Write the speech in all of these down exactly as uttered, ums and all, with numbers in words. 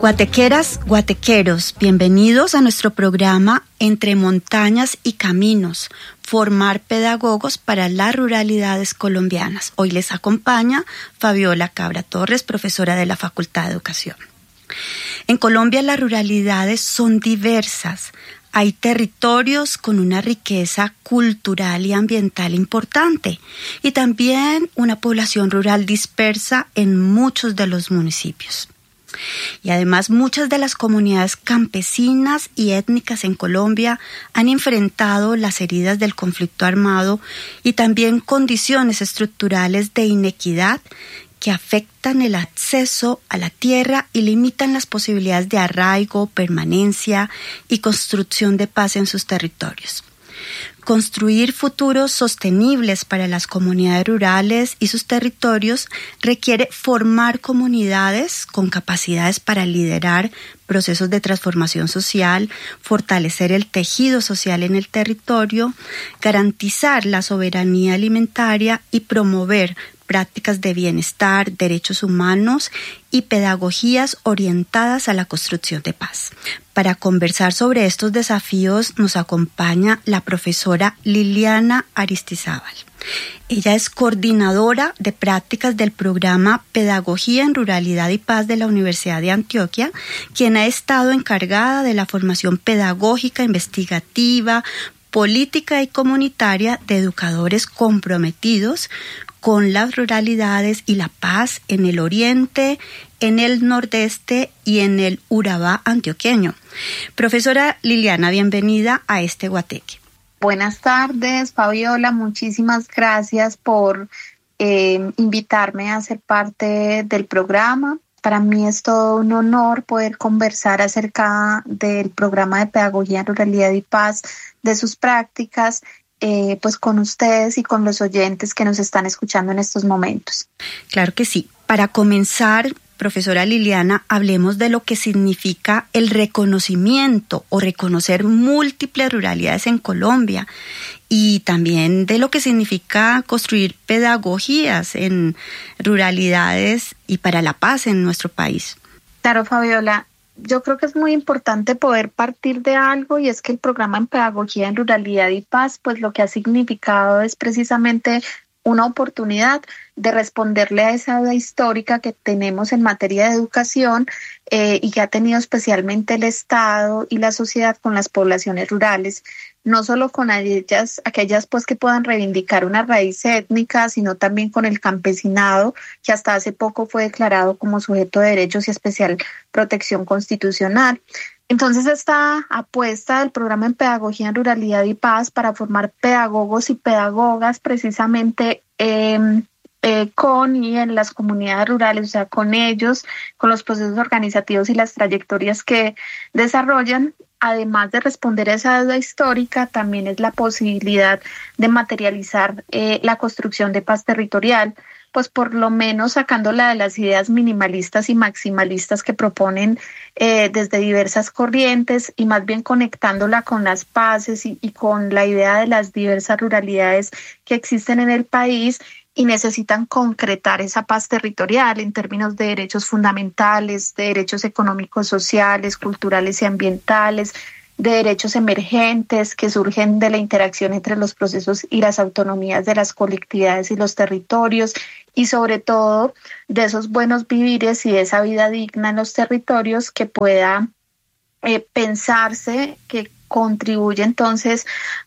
Guatequeras, guatequeros, bienvenidos a nuestro programa Entre Montañas y Caminos, formar pedagogos para las ruralidades colombianas. Hoy les acompaña Fabiola Cabra Torres, profesora de la Facultad de Educación. En Colombia las ruralidades son diversas. Hay territorios con una riqueza cultural y ambiental importante y también una población rural dispersa en muchos de los municipios. Y además muchas de las comunidades campesinas y étnicas en Colombia han enfrentado las heridas del conflicto armado y también condiciones estructurales de inequidad que afectan el acceso a la tierra y limitan las posibilidades de arraigo, permanencia y construcción de paz en sus territorios. Construir futuros sostenibles para las comunidades rurales y sus territorios requiere formar comunidades con capacidades para liderar procesos de transformación social, fortalecer el tejido social en el territorio, garantizar la soberanía alimentaria y promover prácticas de bienestar, derechos humanos y pedagogías orientadas a la construcción de paz. Para conversar sobre estos desafíos nos acompaña la profesora Liliana Aristizábal. Ella es coordinadora de prácticas del programa Pedagogía en Ruralidad y Paz de la Universidad de Antioquia, quien ha estado encargada de la formación pedagógica, investigativa, política y comunitaria de educadores comprometidos con las ruralidades y la paz en el oriente, en el nordeste y en el Urabá antioqueño. Profesora Liliana, bienvenida a este Guateque. Buenas tardes, Fabiola. Muchísimas gracias por eh, invitarme a ser parte del programa. Para mí es todo un honor poder conversar acerca del programa de Pedagogía en Ruralidad y Paz, de sus prácticas, Eh, pues con ustedes y con los oyentes que nos están escuchando en estos momentos. Claro que sí. Para comenzar, profesora Liliana, hablemos de lo que significa el reconocimiento o reconocer múltiples ruralidades en Colombia y también de lo que significa construir pedagogías en ruralidades y para la paz en nuestro país. Claro, Fabiola. Yo creo que es muy importante poder partir de algo y es que el programa en Pedagogía en Ruralidad y Paz, pues lo que ha significado es precisamente una oportunidad de responderle a esa deuda histórica que tenemos en materia de educación eh, y que ha tenido especialmente el Estado y la sociedad con las poblaciones rurales, no solo con aquellas, aquellas pues que puedan reivindicar una raíz étnica, sino también con el campesinado, que hasta hace poco fue declarado como sujeto de derechos y especial protección constitucional. Entonces, esta apuesta del programa en Pedagogía en Ruralidad y Paz para formar pedagogos y pedagogas precisamente eh, eh, con y en las comunidades rurales, o sea, con ellos, con los procesos organizativos y las trayectorias que desarrollan, además de responder a esa deuda histórica, también es la posibilidad de materializar eh, la construcción de paz territorial, pues por lo menos sacándola de las ideas minimalistas y maximalistas que proponen eh, desde diversas corrientes y más bien conectándola con las paces y, y con la idea de las diversas ruralidades que existen en el país y necesitan concretar esa paz territorial en términos de derechos fundamentales, de derechos económicos, sociales, culturales y ambientales, de derechos emergentes que surgen de la interacción entre los procesos y las autonomías de las colectividades y los territorios y sobre todo de esos buenos vivires y de esa vida digna en los territorios que pueda eh, pensarse que contribuye entonces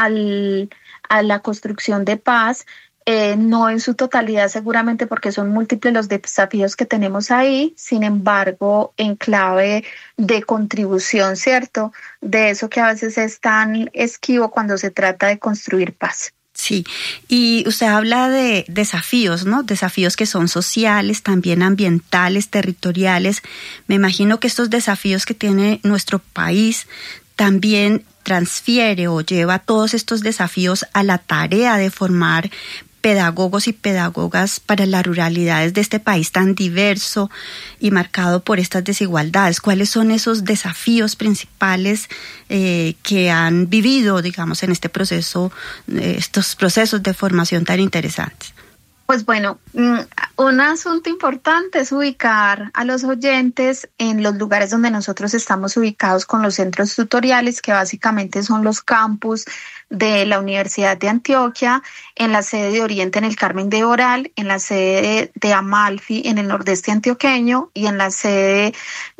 al, a la construcción de paz. Eh, no en su totalidad seguramente porque son múltiples los desafíos que tenemos ahí, sin embargo en clave de contribución, ¿cierto? De eso que a veces es tan esquivo cuando se trata de construir paz. Sí, y usted habla de desafíos, ¿no? Desafíos que son sociales, también ambientales, territoriales. Me imagino que estos desafíos que tiene nuestro país también transfiere o lleva todos estos desafíos a la tarea de formar pedagogos y pedagogas para las ruralidades de este país tan diverso y marcado por estas desigualdades. ¿Cuáles son esos desafíos principales eh, que han vivido, digamos, en este proceso, eh, estos procesos de formación tan interesantes? Pues bueno, un asunto importante es ubicar a los oyentes en los lugares donde nosotros estamos ubicados con los centros tutoriales, que básicamente son los campus de la Universidad de Antioquia, en la sede de Oriente en el Carmen de Oral, en la sede de Amalfi en el nordeste antioqueño y en la sede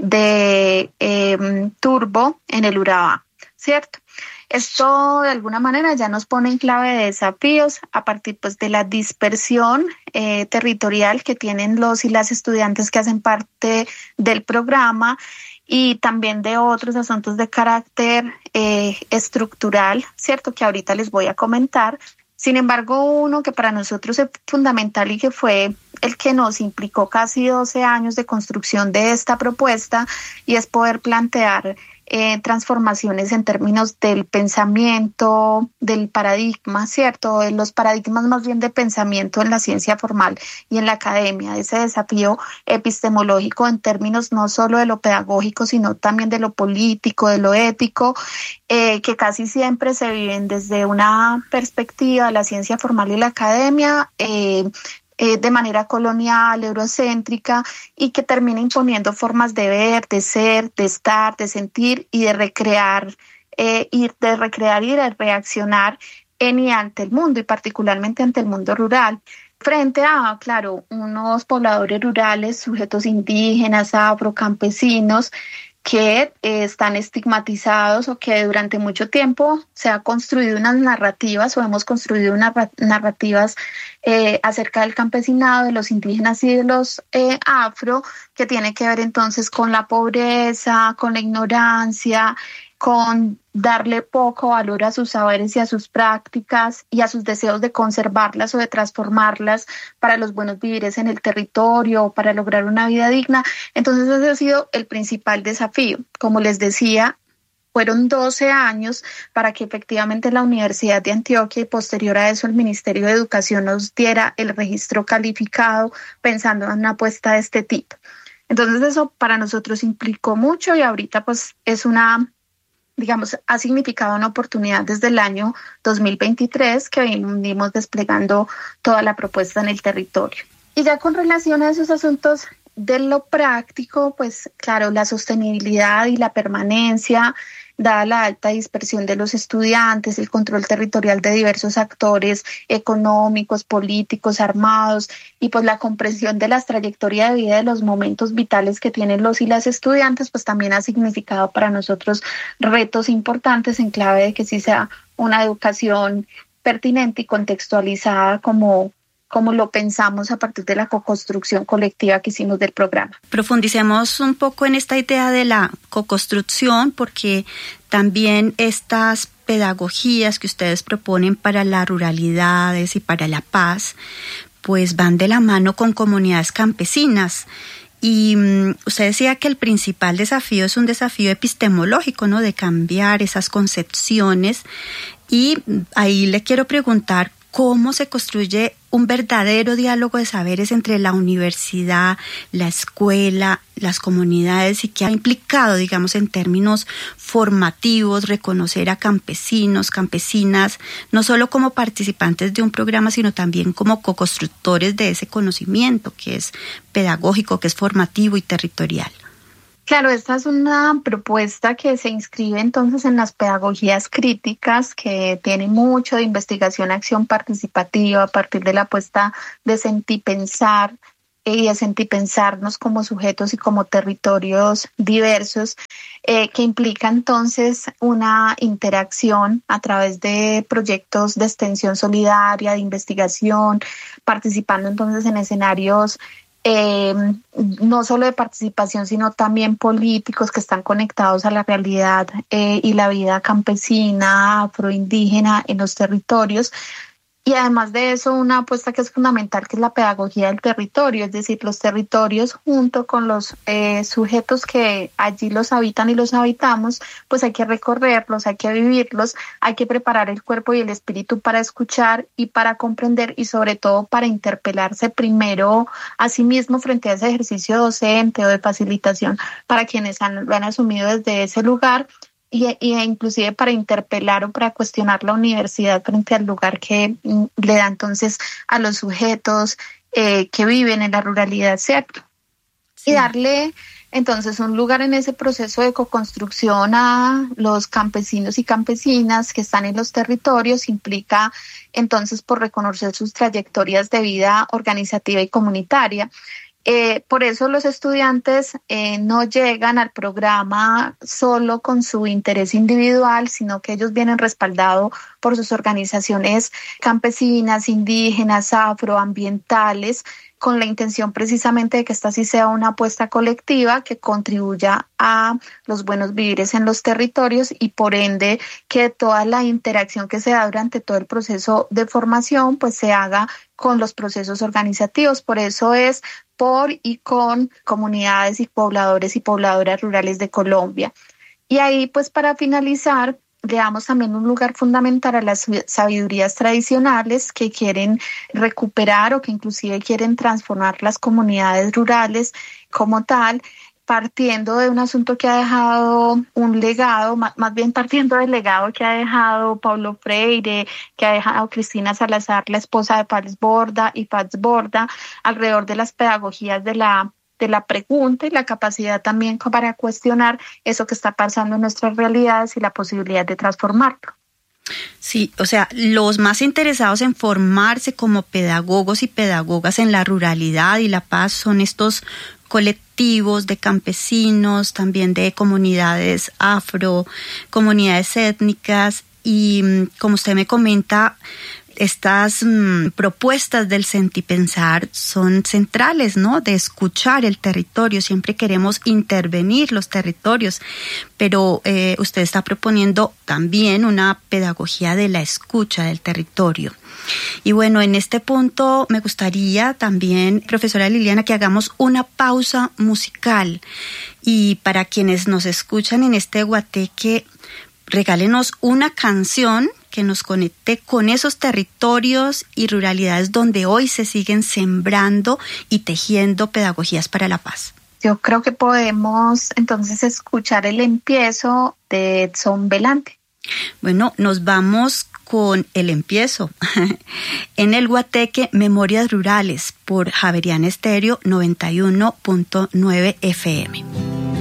de eh, Turbo en el Urabá, ¿cierto? Esto de alguna manera ya nos pone en clave de desafíos a partir pues de la dispersión eh, territorial que tienen los y las estudiantes que hacen parte del programa y también de otros asuntos de carácter eh, estructural, ¿cierto? Que ahorita les voy a comentar. Sin embargo, uno que para nosotros es fundamental y que fue el que nos implicó casi doce años de construcción de esta propuesta y es poder plantear Eh, transformaciones en términos del pensamiento, del paradigma, ¿cierto? De los paradigmas más bien de pensamiento en la ciencia formal y en la academia, ese desafío epistemológico en términos no solo de lo pedagógico, sino también de lo político, de lo ético, eh, que casi siempre se viven desde una perspectiva de la ciencia formal y la academia, eh, Eh, de manera colonial, eurocéntrica y que termina imponiendo formas de ver, de ser, de estar, de sentir y de recrear, eh, y de recrear y de reaccionar en y ante el mundo y particularmente ante el mundo rural. Frente a, claro, unos pobladores rurales, sujetos indígenas, afrocampesinos, que eh, están estigmatizados o que durante mucho tiempo se ha construido unas narrativas o hemos construido unas narrativas eh, acerca del campesinado, de los indígenas y de los eh, afro, que tiene que ver entonces con la pobreza, con la ignorancia, con darle poco valor a sus saberes y a sus prácticas y a sus deseos de conservarlas o de transformarlas para los buenos vivires en el territorio o para lograr una vida digna. Entonces ese ha sido el principal desafío. Como les decía, fueron doce años para que efectivamente la Universidad de Antioquia y posterior a eso el Ministerio de Educación nos diera el registro calificado pensando en una apuesta de este tipo. Entonces eso para nosotros implicó mucho y ahorita pues es una... digamos, ha significado una oportunidad desde el año dos mil veintitrés que venimos desplegando toda la propuesta en el territorio. Y ya con relación a esos asuntos de lo práctico, pues claro, la sostenibilidad y la permanencia, dada la alta dispersión de los estudiantes, el control territorial de diversos actores económicos, políticos, armados y pues la comprensión de las trayectorias de vida de los momentos vitales que tienen los y las estudiantes, pues también ha significado para nosotros retos importantes en clave de que sí sea una educación pertinente y contextualizada como como lo pensamos a partir de la coconstrucción colectiva que hicimos del programa. Profundicemos un poco en esta idea de la coconstrucción, porque también estas pedagogías que ustedes proponen para las ruralidades y para la paz, pues van de la mano con comunidades campesinas. Y um, usted decía que el principal desafío es un desafío epistemológico, ¿no? De cambiar esas concepciones. Y ahí le quiero preguntar, ¿cómo se construye un verdadero diálogo de saberes entre la universidad, la escuela, las comunidades y qué ha implicado, digamos, en términos formativos, reconocer a campesinos, campesinas, no solo como participantes de un programa, sino también como coconstructores de ese conocimiento que es pedagógico, que es formativo y territorial? Claro, esta es una propuesta que se inscribe entonces en las pedagogías críticas, que tiene mucho de investigación, acción participativa a partir de la apuesta de sentipensar y de sentipensarnos como sujetos y como territorios diversos, eh, que implica entonces una interacción a través de proyectos de extensión solidaria, de investigación, participando entonces en escenarios Eh, no solo de participación, sino también políticos que están conectados a la realidad eh, y la vida campesina, afroindígena en los territorios. Y además de eso, una apuesta que es fundamental, que es la pedagogía del territorio, es decir, los territorios junto con los eh, sujetos que allí los habitan y los habitamos, pues hay que recorrerlos, hay que vivirlos, hay que preparar el cuerpo y el espíritu para escuchar y para comprender y sobre todo para interpelarse primero a sí mismo frente a ese ejercicio docente o de facilitación para quienes han, lo han asumido desde ese lugar, y, y inclusive para interpelar o para cuestionar la universidad frente al lugar que mm, le da entonces a los sujetos eh, que viven en la ruralidad, ¿cierto? Sí. Y darle entonces un lugar en ese proceso de coconstrucción a los campesinos y campesinas que están en los territorios implica entonces por reconocer sus trayectorias de vida organizativa y comunitaria. Eh, por eso los estudiantes eh, no llegan al programa solo con su interés individual, sino que ellos vienen respaldados por sus organizaciones campesinas, indígenas, afroambientales, con la intención precisamente de que esta sí sea una apuesta colectiva que contribuya a los buenos vivires en los territorios y por ende que toda la interacción que se da durante todo el proceso de formación pues se haga con los procesos organizativos. Por eso es por y con comunidades y pobladores y pobladoras rurales de Colombia. Y ahí pues para finalizar, le damos también un lugar fundamental a las sabidurías tradicionales que quieren recuperar o que inclusive quieren transformar las comunidades rurales como tal, partiendo de un asunto que ha dejado un legado, más bien partiendo del legado que ha dejado Paulo Freire, que ha dejado Cristina Salazar, la esposa de Paz Borda y Paz Borda, alrededor de las pedagogías de la de la pregunta y la capacidad también para cuestionar eso que está pasando en nuestras realidades y la posibilidad de transformarlo. Sí, o sea, los más interesados en formarse como pedagogos y pedagogas en la ruralidad y la paz son estos colectivos de campesinos, también de comunidades afro, comunidades étnicas y, como usted me comenta, estas mmm, propuestas del Sentipensar son centrales, ¿no? De escuchar el territorio. Siempre queremos intervenir los territorios, pero eh, usted está proponiendo también una pedagogía de la escucha del territorio. Y bueno, en este punto me gustaría también, profesora Liliana, que hagamos una pausa musical. Y para quienes nos escuchan en este guateque, regálenos una canción que nos conecte con esos territorios y ruralidades donde hoy se siguen sembrando y tejiendo pedagogías para la paz. Yo creo que podemos entonces escuchar el empiezo de Edson Belante. Bueno, nos vamos con el empiezo en el guateque Memorias Rurales por Javeriana Estéreo noventa y uno punto nueve F M.